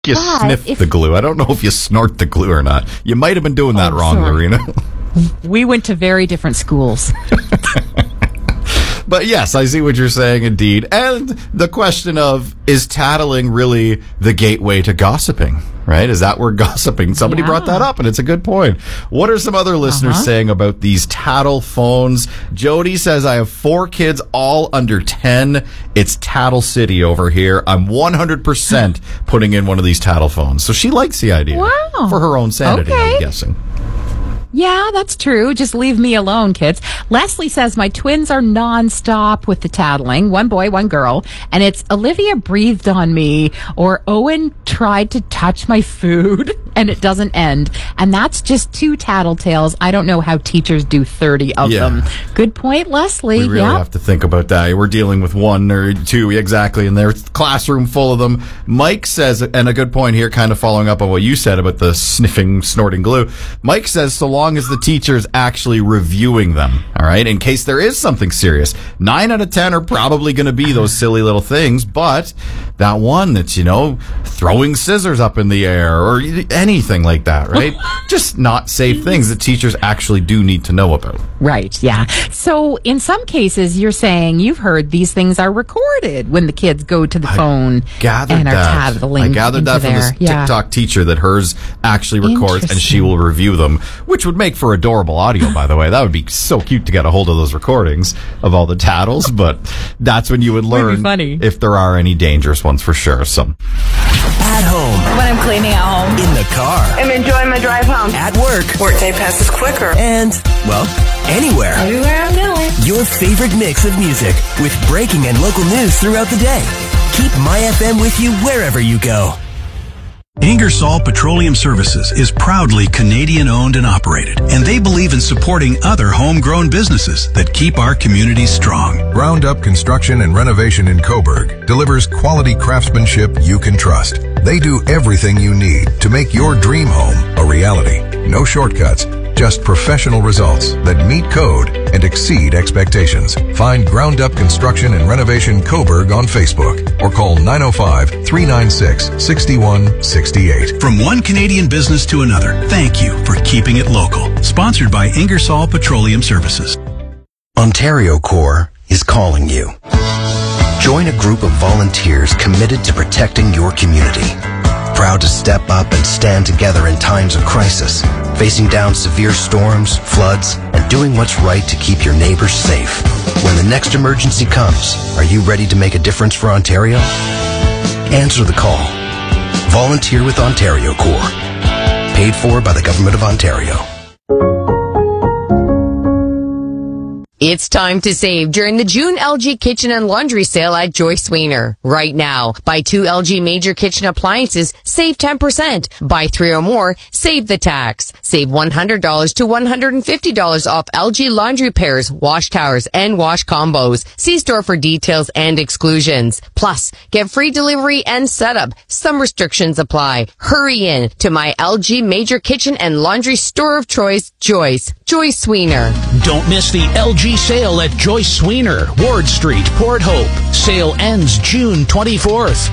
You sniff the glue. I don't know if you snort the glue or not. You might have been doing that wrong, sorry. Marina. We went to very different schools. But yes, I see what you're saying, indeed. And the question of, is tattling really the gateway to gossiping? Right? Is that where gossiping? Somebody brought that up, and it's a good point. What are some other listeners saying about these tattle phones? Jody says, I have 4 kids, all under 10. It's Tattle City over here. I'm 100% putting in one of these tattle phones. So she likes the idea. Wow. For her own sanity, Okay. I'm guessing. Yeah, that's true. Just leave me alone, kids. Leslie says, my twins are nonstop with the tattling. One boy, one girl. And it's Olivia breathed on me, or Owen tried to touch my food, and it doesn't end. And that's just 2 tattletales. I don't know how teachers do 30 of them. Good point, Leslie. We really have to think about that. We're dealing with 1 or 2, exactly, in their classroom full of them. Mike says, and a good point here, kind of following up on what you said about the sniffing, snorting glue. Mike says, so long as the teacher's actually reviewing them, all right, in case there is something serious. 9 out of 10 are probably going to be those silly little things, but that one that's, throwing scissors up in the air or anything like that, right? Just not safe things that teachers actually do need to know about. Right, yeah. So in some cases, you're saying you've heard these things are recorded when the kids go to the phone and are tattling. I gathered that from this TikTok teacher that hers actually records and she will review them, which would make for adorable audio, by the way. That would be so cute to get a hold of those recordings of all the tattles, but that's when you would learn if there are any dangerous ones for sure. So at home, when I'm cleaning at home, in the car, I'm enjoying my drive home, at work day passes quicker, and, well, anywhere I'm going. Your favorite mix of music with breaking and local news throughout the day. Keep My FM with you wherever you go. Ingersoll Petroleum Services is proudly Canadian-owned and operated, and they believe in supporting other homegrown businesses that keep our communities strong. Ground Up Construction and Renovation in Cobourg delivers quality craftsmanship you can trust. They do everything you need to make your dream home a reality. No shortcuts, just professional results that meet code and exceed expectations. Find Ground Up Construction and Renovation Cobourg on Facebook or call 905-396-6168. From one Canadian business to another, thank you for keeping it local. Sponsored by Ingersoll Petroleum Services. Ontario Corps is calling you. Join a group of volunteers committed to protecting your community. Proud to step up and stand together in times of crisis, facing down severe storms, floods, and doing what's right to keep your neighbors safe. When the next emergency comes, are you ready to make a difference for Ontario? Answer the call. Volunteer with Ontario Corps. Paid for by the Government of Ontario. It's time to save during the June LG Kitchen and Laundry Sale at Joyce Weiner. Right now, buy 2 LG major kitchen appliances, save 10%. Buy 3 or more, save the tax. Save $100 to $150 off LG laundry pairs, wash towers, and wash combos. See store for details and exclusions. Plus, get free delivery and setup. Some restrictions apply. Hurry in to my LG major kitchen and laundry store of choice, Joyce Weiner. Don't miss the LG sale at Joyce Weiner, Ward Street, Port Hope. Sale ends June 24th.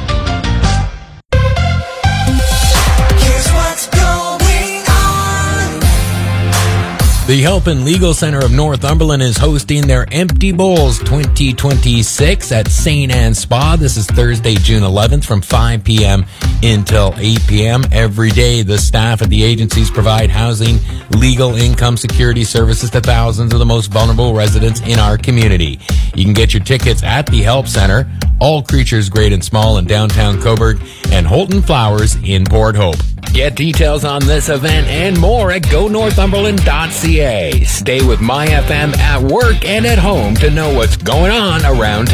Here's what's going on. The Help and Legal Center of Northumberland is hosting their Empty Bowls 2026 at St. Anne's Spa. This is Thursday, June 11th from 5 p.m. until 8 p.m. Every day, the staff at the agencies provide housing, legal, income security services to thousands of the most vulnerable residents in our community. You can get your tickets at the Help Center, All Creatures Great and Small in downtown Cobourg, and Holton Flowers in Port Hope. Get details on this event and more at gonorthumberland.ca. Stay with My FM at work and at home to know what's going on around